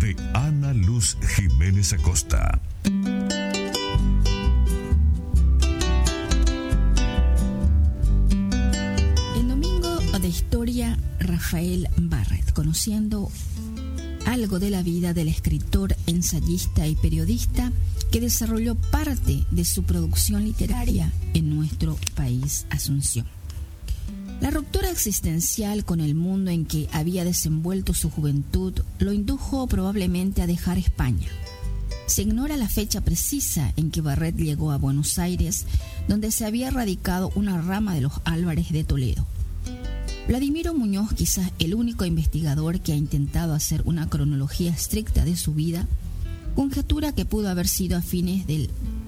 de Ana Luz Jiménez Acosta. El domingo de historia, Rafael Barrett, conociendo algo de la vida del escritor, ensayista y periodista que desarrolló parte de su producción literaria en nuestro país, Asunción. La ruptura existencial con el mundo en que había desenvuelto su juventud lo indujo probablemente a dejar España. Se ignora la fecha precisa en que Barrett llegó a Buenos Aires, donde se había radicado una rama de los Álvarez de Toledo. Vladimiro Muñoz, quizás el único investigador que ha intentado hacer una cronología estricta de su vida, conjetura que pudo haber sido a fines del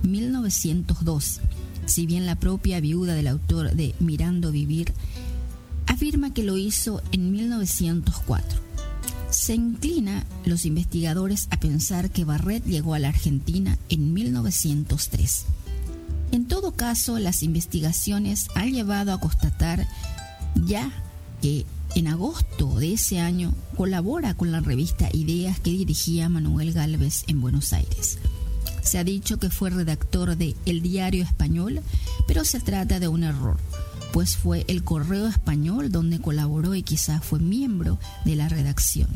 1902, si bien la propia viuda del autor de Mirando Vivir afirma que lo hizo en 1904. Se inclina los investigadores a pensar que Barrett llegó a la Argentina en 1903. En todo caso, las investigaciones han llevado a constatar ya que en agosto de ese año colabora con la revista Ideas que dirigía Manuel Gálvez en Buenos Aires. Se ha dicho que fue redactor de El Diario Español, pero se trata de un error, pues fue El Correo Español donde colaboró y quizás fue miembro de la redacción.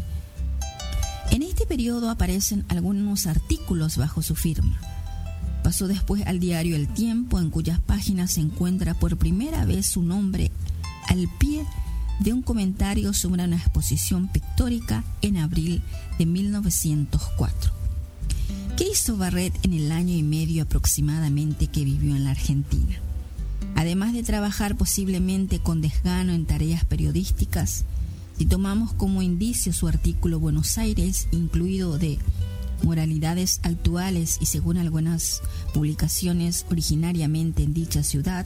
En este periodo aparecen algunos artículos bajo su firma. Pasó después al diario El Tiempo, en cuyas páginas se encuentra por primera vez su nombre al pie de un comentario sobre una exposición pictórica en abril de 1904. ¿Qué hizo Barrett en el año y medio aproximadamente que vivió en la Argentina? Además de trabajar posiblemente con desgano en tareas periodísticas, si tomamos como indicio su artículo Buenos Aires, incluido de moralidades actuales y según algunas publicaciones originariamente en dicha ciudad,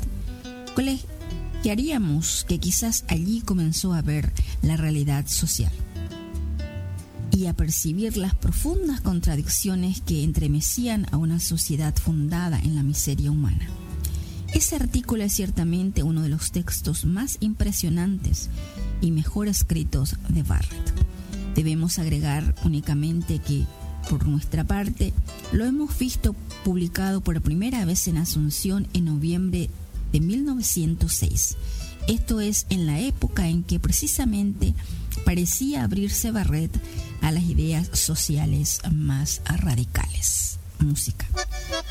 colegiaríamos que quizás allí comenzó a ver la realidad social y a percibir las profundas contradicciones que entremecían a una sociedad fundada en la miseria humana. Ese artículo es ciertamente uno de los textos más impresionantes y mejor escritos de Barrett. Debemos agregar únicamente que, por nuestra parte, lo hemos visto publicado por primera vez en Asunción en noviembre de 1906. Esto es en la época en que precisamente parecía abrirse Barrett a las ideas sociales más radicales. Música.